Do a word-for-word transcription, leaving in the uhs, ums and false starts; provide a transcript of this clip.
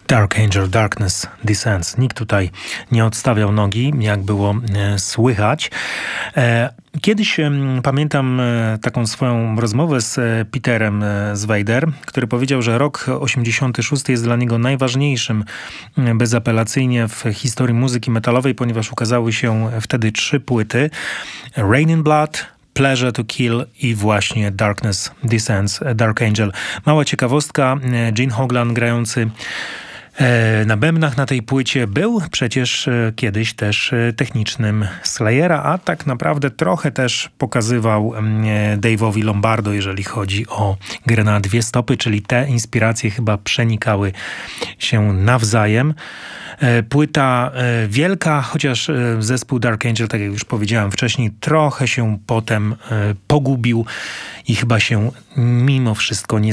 Dark Angel, Darkness Descends. Nikt tutaj nie odstawiał nogi, jak było e, słychać. E, kiedyś e, pamiętam e, taką swoją rozmowę z e, Peterem e, Zwader, który powiedział, że rok osiemdziesiąty szósty jest dla niego najważniejszym e, bezapelacyjnie w historii muzyki metalowej, ponieważ ukazały się wtedy trzy płyty. Rain in Blood, Pleasure to Kill i właśnie Darkness Descends, Dark Angel. Mała ciekawostka, Gene Hoglan grający na bębnach na tej płycie był przecież kiedyś też technicznym Slayera, a tak naprawdę trochę też pokazywał Dave'owi Lombardo, jeżeli chodzi o grę na dwie stopy, czyli te inspiracje chyba przenikały się nawzajem. Płyta wielka, chociaż zespół Dark Angel, tak jak już powiedziałem wcześniej, trochę się potem pogubił i chyba się mimo wszystko nie